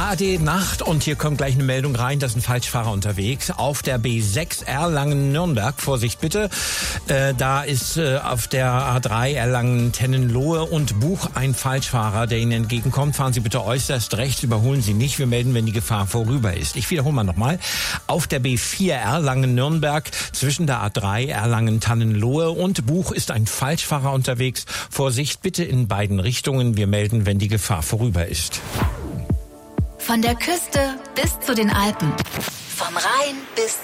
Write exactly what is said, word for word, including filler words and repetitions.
A R D Nacht und hier kommt gleich eine Meldung rein, da ist ein Falschfahrer unterwegs auf der B sechs Erlangen-Nürnberg. Vorsicht bitte, äh, da ist äh, auf der A drei Erlangen-Tennenlohe und Buch ein Falschfahrer, der Ihnen entgegenkommt. Fahren Sie bitte äußerst rechts, überholen Sie nicht. Wir melden, wenn die Gefahr vorüber ist. Ich wiederhole mal nochmal. Auf der B vier Erlangen-Nürnberg zwischen der A drei Erlangen-Tannenlohe und Buch ist ein Falschfahrer unterwegs. Vorsicht bitte in beiden Richtungen. Wir melden, wenn die Gefahr vorüber ist. Von der Küste bis zu den Alpen. Vom Rhein bis